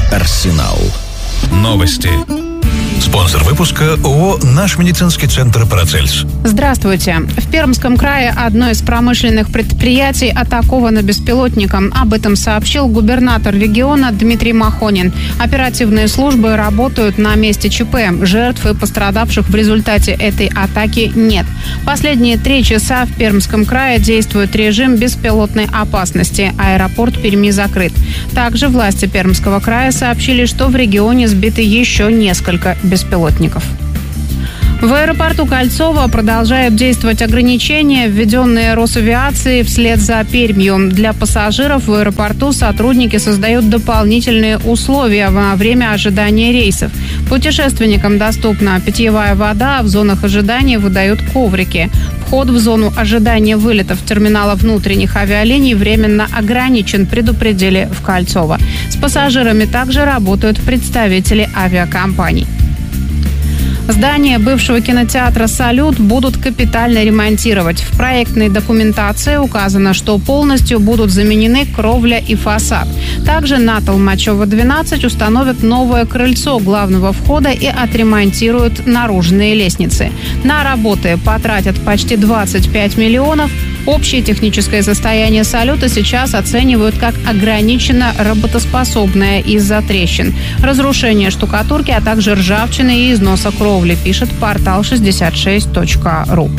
Арсенал. Новости. Спонсор выпуска ООО «Наш медицинский центр Парацельс». Здравствуйте. В Пермском крае одно из промышленных предприятий атаковано беспилотником. Об этом сообщил губернатор региона Дмитрий Махонин. Оперативные службы работают на месте ЧП. Жертв и пострадавших в результате этой атаки нет. Последние 3 часа в Пермском крае действует режим беспилотной опасности. Аэропорт Перми закрыт. Также власти Пермского края сообщили, что в регионе сбиты еще несколько беспилотников. В аэропорту Кольцово продолжают действовать ограничения, введенные Росавиацией вслед за Пермью. Для пассажиров в аэропорту сотрудники создают дополнительные условия во время ожидания рейсов. Путешественникам доступна питьевая вода, в зонах ожидания выдают коврики. Вход в зону ожидания вылетов терминала внутренних авиалиний временно ограничен, предупредили в Кольцово. С пассажирами также работают представители авиакомпаний. Здание бывшего кинотеатра «Салют» будут капитально ремонтировать. В проектной документации указано, что полностью будут заменены кровля и фасад. Также на Толмачева, 12 установят новое крыльцо главного входа и отремонтируют наружные лестницы. На работы потратят почти 25 миллионов. Общее техническое состояние «Салюта» сейчас оценивают как ограниченно работоспособное из-за трещин, разрушения штукатурки, а также ржавчины и износа кровли, пишет портал 66.ru.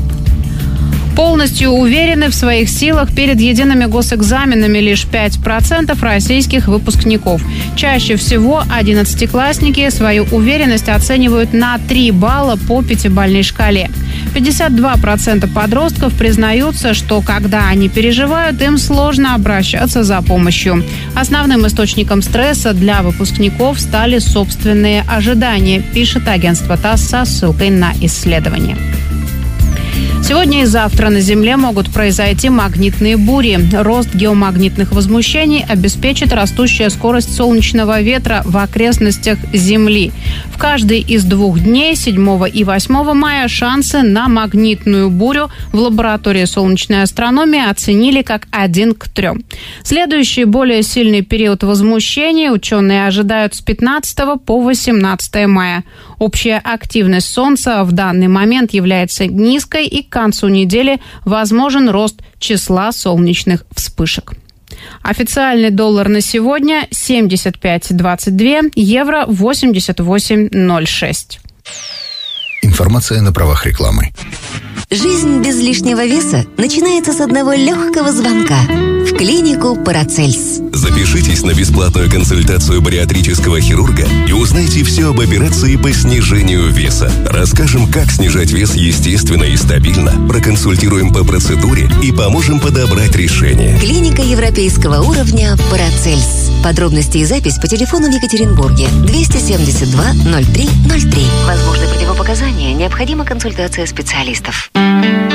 Полностью уверены в своих силах перед едиными госэкзаменами лишь 5% российских выпускников. Чаще всего 11-классники свою уверенность оценивают на 3 балла по 5-бальной шкале. 52% подростков признаются, что когда они переживают, им сложно обращаться за помощью. Основным источником стресса для выпускников стали собственные ожидания, пишет агентство ТАСС со ссылкой на исследование. Сегодня и завтра на Земле могут произойти магнитные бури. Рост геомагнитных возмущений обеспечит растущая скорость солнечного ветра в окрестностях Земли. В каждый из 2 дней, 7 и 8 мая, шансы на магнитную бурю в лаборатории солнечной астрономии оценили как 1 к 3. Следующий, более сильный период возмущения ученые ожидают с 15 по 18 мая. Общая активность Солнца в данный момент является низкой, и к концу недели возможен рост числа солнечных вспышек. Официальный доллар на сегодня 75.22, евро 88.06. Информация на правах рекламы. Жизнь без лишнего веса начинается с одного легкого звонка в клинику Парацельс. Запишитесь на бесплатную консультацию бариатрического хирурга и узнайте все об операции по снижению веса. Расскажем, как снижать вес естественно и стабильно, проконсультируем по процедуре и поможем подобрать решение. Клиника европейского уровня Парацельс. Подробности и запись по телефону в Екатеринбурге 272 03 03. Возможны противопоказания, необходима консультация специалистов.